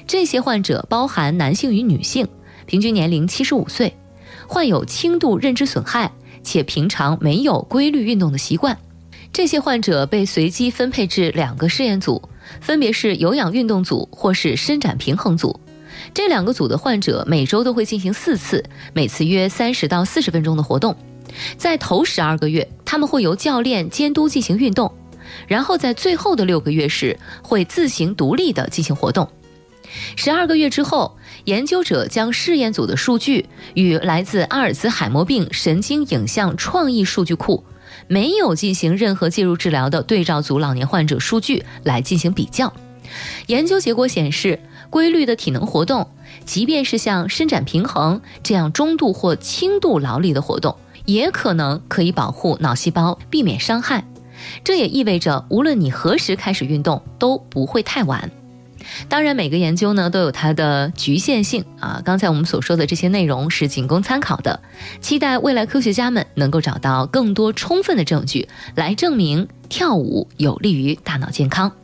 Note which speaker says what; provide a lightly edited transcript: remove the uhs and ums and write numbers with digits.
Speaker 1: 这些患者包含男性与女性，平均年龄75岁，患有轻度认知损害，且平常没有规律运动的习惯。这些患者被随机分配至2个试验组，分别是有氧运动组或是伸展平衡组。这2个组的患者每周都会进行4次，每次约30到40分钟的活动。在头12个月，他们会由教练监督进行运动，然后在最后的6个月时会自行独立地进行活动。12个月之后，研究者将试验组的数据与来自阿尔兹海默病神经影像创意数据库没有进行任何介入治疗的对照组老年患者数据来进行比较。研究结果显示，规律的体能活动，即便是像伸展平衡这样中度或轻度劳力的活动，也可以保护脑细胞，避免伤害。这也意味着无论你何时开始运动都不会太晚。当然每个研究呢都有它的局限性啊，刚才我们所说的这些内容是仅供参考的，期待未来科学家们能够找到更多充分的证据来证明跳舞有利于大脑健康。